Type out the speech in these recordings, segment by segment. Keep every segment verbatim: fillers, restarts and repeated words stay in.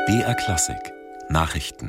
B R Klassik Nachrichten.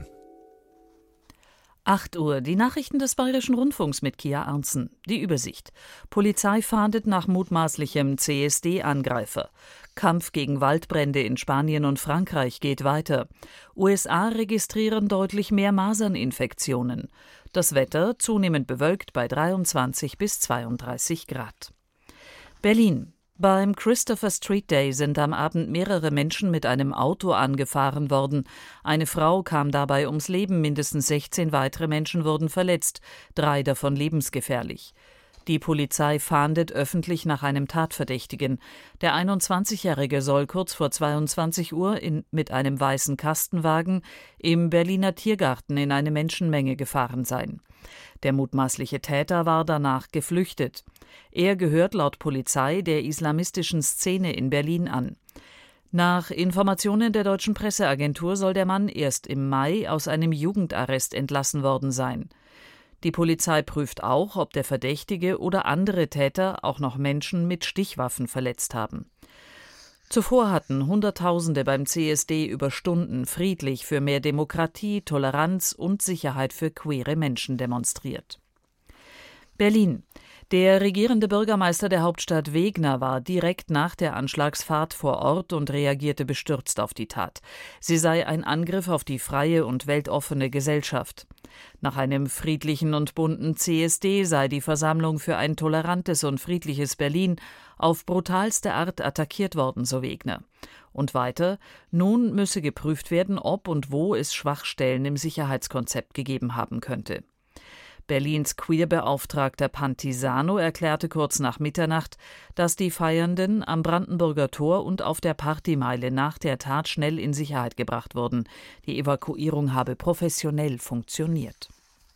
acht Uhr, die Nachrichten des Bayerischen Rundfunks mit Kia Arntzen. Die Übersicht. Polizei fahndet nach mutmaßlichem C S D-Angreifer. Kampf gegen Waldbrände in Spanien und Frankreich geht weiter. U S A registrieren deutlich mehr Maserninfektionen. Das Wetter zunehmend bewölkt bei dreiundzwanzig bis zweiunddreißig Grad. Berlin. Beim Christopher Street Day sind am Abend mehrere Menschen mit einem Auto angefahren worden. Eine Frau kam dabei ums Leben, mindestens sechzehn weitere Menschen wurden verletzt, drei davon lebensgefährlich. Die Polizei fahndet öffentlich nach einem Tatverdächtigen. Der einundzwanzigjährige soll kurz vor zweiundzwanzig Uhr in, mit einem weißen Kastenwagen im Berliner Tiergarten in eine Menschenmenge gefahren sein. Der mutmaßliche Täter war danach geflüchtet. Er gehört laut Polizei der islamistischen Szene in Berlin an. Nach Informationen der deutschen Presseagentur soll der Mann erst im Mai aus einem Jugendarrest entlassen worden sein. Die Polizei prüft auch, ob der Verdächtige oder andere Täter auch noch Menschen mit Stichwaffen verletzt haben. Zuvor hatten Hunderttausende beim C S D über Stunden friedlich für mehr Demokratie, Toleranz und Sicherheit für queere Menschen demonstriert. Berlin. Der regierende Bürgermeister der Hauptstadt Wegner war direkt nach der Anschlagsfahrt vor Ort und reagierte bestürzt auf die Tat. Sie sei ein Angriff auf die freie und weltoffene Gesellschaft. Nach einem friedlichen und bunten C S D sei die Versammlung für ein tolerantes und friedliches Berlin auf brutalste Art attackiert worden, so Wegner. Und weiter, nun müsse geprüft werden, ob und wo es Schwachstellen im Sicherheitskonzept gegeben haben könnte. Berlins Queerbeauftragter Pantisano erklärte kurz nach Mitternacht, dass die Feiernden am Brandenburger Tor und auf der Partymeile nach der Tat schnell in Sicherheit gebracht wurden. Die Evakuierung habe professionell funktioniert.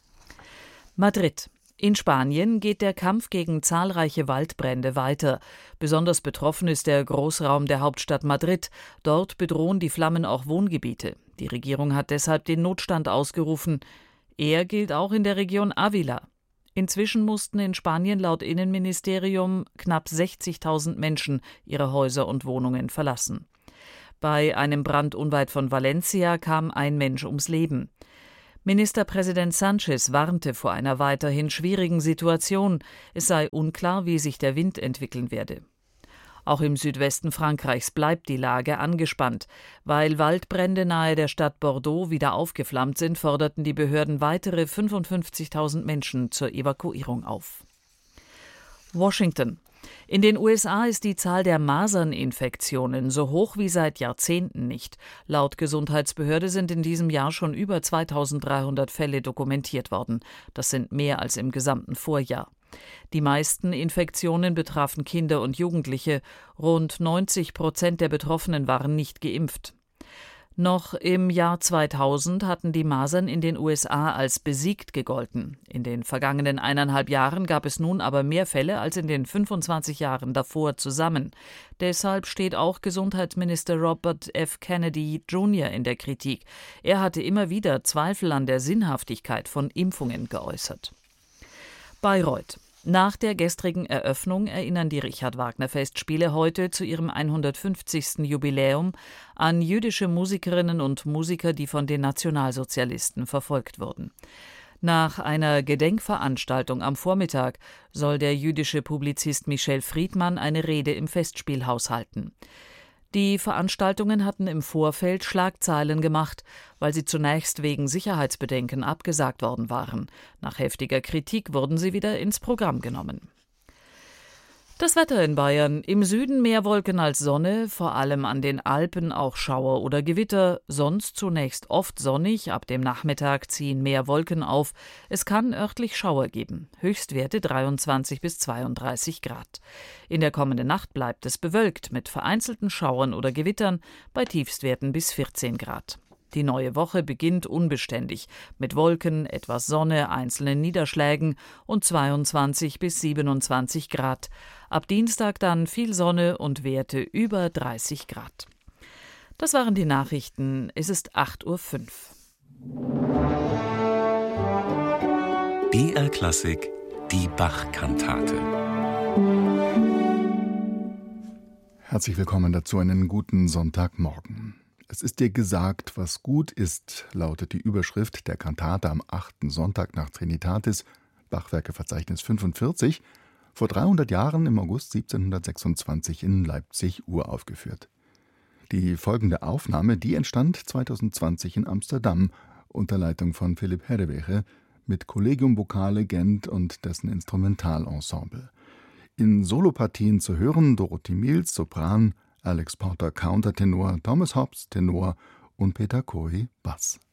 Madrid. In Spanien geht der Kampf gegen zahlreiche Waldbrände weiter. Besonders betroffen ist der Großraum der Hauptstadt Madrid. Dort bedrohen die Flammen auch Wohngebiete. Die Regierung hat deshalb den Notstand ausgerufen. Er gilt auch in der Region Ávila. Inzwischen mussten in Spanien laut Innenministerium knapp sechzigtausend Menschen ihre Häuser und Wohnungen verlassen. Bei einem Brand unweit von Valencia kam ein Mensch ums Leben. Ministerpräsident Sánchez warnte vor einer weiterhin schwierigen Situation. Es sei unklar, wie sich der Wind entwickeln werde. Auch im Südwesten Frankreichs bleibt die Lage angespannt. Weil Waldbrände nahe der Stadt Bordeaux wieder aufgeflammt sind, forderten die Behörden weitere fünfundfünfzigtausend Menschen zur Evakuierung auf. Washington. In den U S A ist die Zahl der Maserninfektionen so hoch wie seit Jahrzehnten nicht. Laut Gesundheitsbehörde sind in diesem Jahr schon über zweitausenddreihundert Fälle dokumentiert worden. Das sind mehr als im gesamten Vorjahr. Die meisten Infektionen betrafen Kinder und Jugendliche. Rund neunzig Prozent der Betroffenen waren nicht geimpft. Noch im Jahr zweitausend hatten die Masern in den U S A als besiegt gegolten. In den vergangenen eineinhalb Jahren gab es nun aber mehr Fälle als in den fünfundzwanzig Jahren davor zusammen. Deshalb steht auch Gesundheitsminister Robert F. Kennedy Junior in der Kritik. Er hatte immer wieder Zweifel an der Sinnhaftigkeit von Impfungen geäußert. Bayreuth. Nach der gestrigen Eröffnung erinnern die Richard-Wagner-Festspiele heute zu ihrem hundertfünfzigsten Jubiläum an jüdische Musikerinnen und Musiker, die von den Nationalsozialisten verfolgt wurden. Nach einer Gedenkveranstaltung am Vormittag soll der jüdische Publizist Michel Friedmann eine Rede im Festspielhaus halten. Die Veranstaltungen hatten im Vorfeld Schlagzeilen gemacht, weil sie zunächst wegen Sicherheitsbedenken abgesagt worden waren. Nach heftiger Kritik wurden sie wieder ins Programm genommen. Das Wetter in Bayern. Im Süden mehr Wolken als Sonne, vor allem an den Alpen auch Schauer oder Gewitter. Sonst zunächst oft sonnig, ab dem Nachmittag ziehen mehr Wolken auf. Es kann örtlich Schauer geben. Höchstwerte dreiundzwanzig bis zweiunddreißig Grad. In der kommenden Nacht bleibt es bewölkt mit vereinzelten Schauern oder Gewittern bei Tiefstwerten bis vierzehn Grad. Die neue Woche beginnt unbeständig, mit Wolken, etwas Sonne, einzelnen Niederschlägen und zweiundzwanzig bis siebenundzwanzig Grad. Ab Dienstag dann viel Sonne und Werte über dreißig Grad. Das waren die Nachrichten. Es ist acht Uhr fünf. B R Klassik, die Bach-Kantate. Herzlich willkommen dazu, einen guten Sonntagmorgen. Es ist dir gesagt, was gut ist, lautet die Überschrift der Kantate am achten Sonntag nach Trinitatis, Bachwerkeverzeichnis fünfundvierzig, vor dreihundert Jahren im August siebzehnhundertsechsundzwanzig in Leipzig uraufgeführt. Die folgende Aufnahme, die entstand zweitausendzwanzig in Amsterdam unter Leitung von Philipp Herreweghe mit Collegium Vocale Gent und dessen Instrumentalensemble. In Solopartien zu hören Dorothee Mills, Sopran, Alex Porter, Countertenor, Thomas Hobbs, Tenor und Peter Coy, Bass.